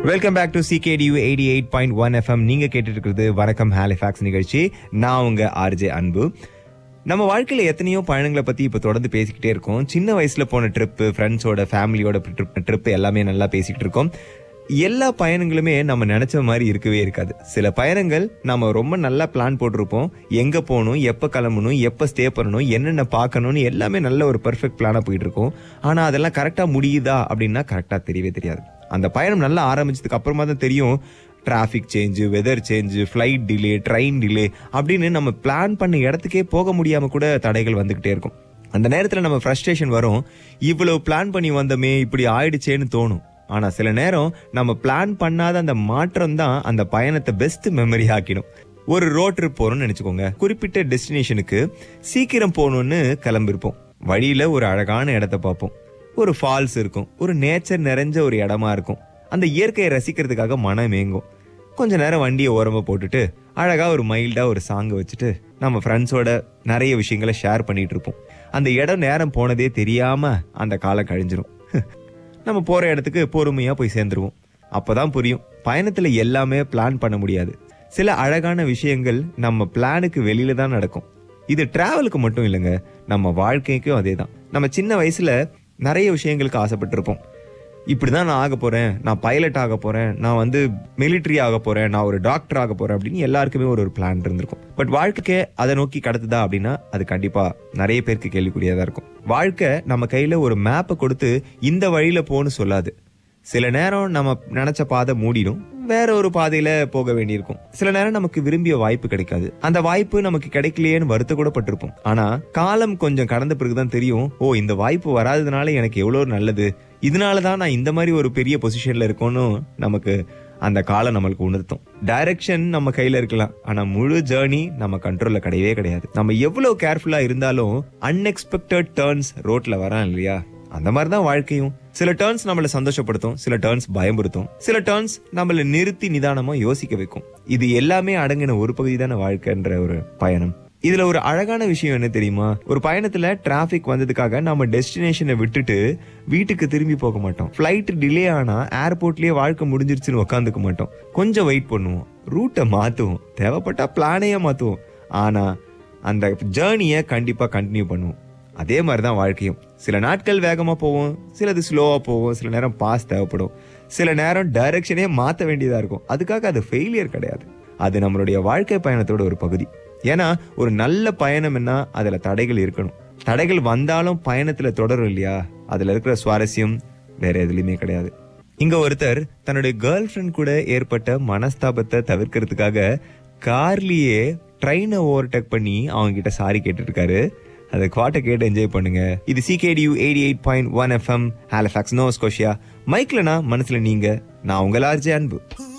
Welcome back to CKDU 88.1 FM. நீங்க கேட்டுட்டு இருக்கிறது வணக்கம் ஹாலிஃபாக்ஸ் நிகழ்ச்சி. நான் உங்க RJ அன்பு. நம்ம வாழ்க்கையில எத்தனையோ பயணங்களை பத்தி இப்ப தொடர்ந்து பேசிக்கிட்டே இருக்கோம். சின்ன வயசுல போன ட்ரிப்பு, ஃப்ரெண்ட்ஸோட, ஃபேமிலியோட ட்ரிப்பு எல்லாமே நல்லா பேசிக்கிட்டு இருக்கோம். எல்லா பயணங்களுமே நம்ம நினைச்ச மாதிரி இருக்கவே இருக்காது. சில பயணங்கள் நம்ம ரொம்ப நல்லா பிளான் போட்டிருப்போம். எங்க போகணும், எப்ப கிளம்பணும், எப்ப ஸ்டே பண்ணணும், என்னென்ன பார்க்கணும்னு எல்லாமே நல்ல ஒரு பெர்ஃபெக்ட் பிளானா போயிட்டு இருக்கோம். ஆனா அதெல்லாம் கரெக்டா முடியுதா அப்படின்னா கரெக்டா தெரியவே தெரியாது. அந்த பயணம் நல்லா ஆரம்பிச்சதுக்கு அப்புறமா தான் தெரியும் traffic change, weather change, flight delay, train delay அப்படின்னு நம்ம பிளான் பண்ண இடத்துக்கே போக முடியாம கூட தடைகள் வந்துகிட்டே இருக்கும். அந்த நேரத்துல நம்ம ஃப்ரஸ்ட்ரேஷன் வரும். இவ்வளவு பிளான் பண்ணி வந்தோமே, இப்படி ஆயிடுச்சேன்னு தோணும். ஆனா சில நேரம் நம்ம பிளான் பண்ணாத அந்த மாற்றம் தான் அந்த பயணத்தை பெஸ்ட் மெமரி ஆக்கிடும். ஒரு ரோட் ட்ரிப் போறோம்னு நினைச்சுக்கோங்க. குறிப்பிட்ட டெஸ்டினேஷனுக்கு சீக்கிரம் போகணும்னு கிளம்பிருப்போம். வழியில ஒரு அழகான இடத்த பார்ப்போம். ஒரு ஃபால்ஸ் இருக்கும், ஒரு நேச்சர் நிறைஞ்ச ஒரு இடமா இருக்கும். அந்த இயற்கையை ரசிக்கிறதுக்காக மனம் ஏங்கும். கொஞ்ச நேரம் வண்டியை ஓரமா போட்டுட்டு அழகா ஒரு மைல்டா ஒரு சாங் வச்சுட்டு நம்ம ஃப்ரெண்ட்ஸோட நிறைய விஷயங்களை ஷேர் பண்ணிட்டு இருப்போம். அந்த இடம் நேரம் போனதே தெரியாம அந்த காலம் கழிஞ்சிரும். நம்ம போற இடத்துக்கு பொறுமையா போய் சேர்ந்துருவோம். அப்பதான் புரியும், பயணத்துல எல்லாமே பிளான் பண்ண முடியாது. சில அழகான விஷயங்கள் நம்ம பிளானுக்கு வெளியில தான் நடக்கும். இது டிராவலுக்கு மட்டும் இல்லைங்க, நம்ம வாழ்க்கைக்கும் அதே தான். நம்ம சின்ன வயசுல நிறைய விஷயங்களுக்கு ஆசைப்பட்டிருப்போம். இப்படிதான் நான் ஆக போறேன், நான் பைலட் ஆக போறேன், நான் மிலிட்ரி ஆக போறேன், நான் ஒரு டாக்டர் ஆக போறேன் அப்படின்னு எல்லாருக்குமே ஒரு பிளான் இருந்திருக்கும். பட் வாழ்க்கைக்கு அதை நோக்கி கடத்துதா அப்படின்னா அது கண்டிப்பா நிறைய பேருக்கு கேள்விக்குரியதா இருக்கும். வாழ்க்கை நம்ம கையில ஒரு மேப்பை கொடுத்து இந்த வழியில போன்னு சொல்லாது. சில நேரம் நம்ம நினைச்ச பாதை மூடிடும், வேற ஒரு பாதையில போக வேண்டியிருக்கும். சில நேரம் நமக்கு விரும்பிய வாய்ப்பு கிடைக்காது. அந்த வாய்ப்பு நமக்கு கிடைக்கலையேன்னு வருத்த கூட பட்டிருப்போம். ஆனா காலம் கொஞ்சம் கடந்த பிறகுதான் தெரியும், ஓ இந்த வாய்ப்பு வராததுனால எனக்கு எவ்வளவு நல்லது, இதனாலதான் நான் இந்த மாதிரி ஒரு பெரிய பொசிஷன்ல இருக்கோன்னு நமக்கு அந்த காலம் நம்மளுக்கு உணர்த்தும். டைரக்ஷன் நம்ம கையில இருக்கலாம், ஆனா முழு ஜேர்னி நம்ம கண்ட்ரோல்ல கிடையவே கிடையாது. நம்ம எவ்வளவு கேர்ஃபுல்லா இருந்தாலும் அன்எக்ஸ்பெக்டட் டர்ன்ஸ் ரோட்ல வரான் இல்லையா, அந்த மாதிரிதான் வாழ்க்கையும். சில டர்ன்ஸ் நம்மள சந்தோஷப்படுத்தும், சில டர்ன்ஸ் பயமுறுத்தும், சில டர்ன்ஸ் நம்மள நிறுத்தி நிதானமா யோசிக்க வைக்கும். இது எல்லாமே அடங்கின ஒரு பகுதி தானே வாழ்க்கைன்ற ஒரு பயணம். இதுல ஒரு அழகான விஷயம் என்ன தெரியுமா, ஒரு பயணத்துல டிராபிக் வந்ததுக்காக நம்ம டெஸ்டினேஷனை விட்டுட்டு வீட்டுக்கு திரும்பி போக மாட்டோம். ஃபிளைட் டிலே ஆனா ஏர்போர்ட்லயே வாழ்க்கை முடிஞ்சிருச்சுன்னு உட்காந்துக்க மாட்டோம். கொஞ்சம் வெயிட் பண்ணுவோம், ரூட்டை மாத்துவோம், தேவைப்பட்டா பிளானையே மாத்துவோம். ஆனா அந்த ஜேர்னியை கண்டிப்பா கண்டினியூ பண்ணுவோம். அதே மாதிரிதான் வாழ்க்கையும். சில நாட்கள் வேகமா போவோம், சிலது ஸ்லோவா போவோம், சில நேரம் பாஸ் தேவைப்படும், சில நேரம் டைரக்ஷனே மாத்த வேண்டியதா இருக்கும். அதுக்காக அது ஃபெயிலியர் கிடையாது, அது நம்மளுடைய வாழ்க்கை பயணத்தோட ஒரு பகுதி. ஏன்னா ஒரு நல்ல பயணம்னா அதுல தடைகள் இருக்கணும். தடைகள் வந்தாலும் பயணத்துல தொடரும் இல்லையா, அதுல இருக்கிற சுவாரஸ்யம் வேற எதுலயுமே கிடையாது. இங்க ஒருத்தர் தன்னுடைய கேர்ள் ஃப்ரெண்ட் கூட ஏற்பட்ட மனஸ்தாபத்தை தவிர்க்கிறதுக்காக கார்லயே ட்ரெயினை ஓவர்டேக் பண்ணி அவங்க கிட்ட சாரி கேட்டு இருக்காரு. அதை குவாட்டை கேட்டு என்ஜாய் பண்ணுங்க. இது CKDU 88.1 FM, Halifax, Noah Scotia. மைக்லனா மனசுல நீங்க, நான் உங்கள் RJ அன்பு.